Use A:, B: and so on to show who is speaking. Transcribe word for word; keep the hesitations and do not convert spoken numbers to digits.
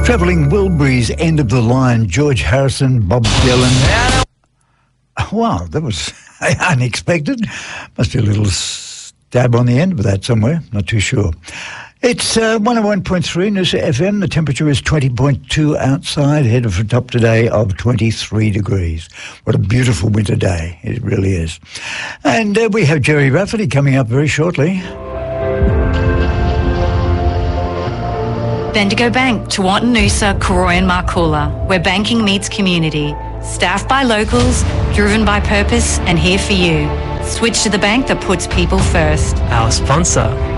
A: Travelling Wilburys, End of the Line, George Harrison, Bob Dylan. Wow, that was unexpected. Must be a little stab on the end of that somewhere, not too sure. It's uh, one oh one point three Noosa F M. The temperature is twenty point two outside, headed for a top today of twenty-three degrees. What a beautiful winter day. It really is. And uh, we have Jerry Rafferty coming up very shortly.
B: Bendigo Bank, Tewantin Noosa, Koroyan Markoola, where banking meets community. Staffed by locals, driven by purpose, and here for you. Switch to the bank that puts people first.
C: Our sponsor,